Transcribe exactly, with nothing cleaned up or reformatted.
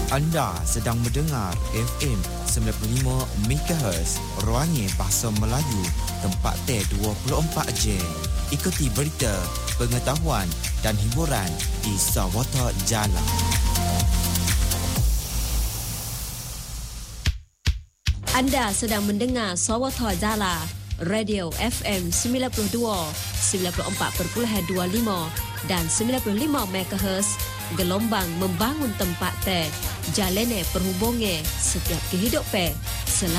Anda sedang mendengar F M sembilan puluh lima megahertz Ruangnya Bahasa Melayu, tempat T dua puluh empat jam. Ikuti berita, pengetahuan dan hiburan di Sawata Jala. Anda sedang mendengar Sawata Jala, Radio F M sembilan puluh dua, sembilan puluh empat perpuluhan dua lima dan sembilan puluh lima megahertz, gelombang membangun tempat teh, jalene perhubungan setiap kehidupan. Selamat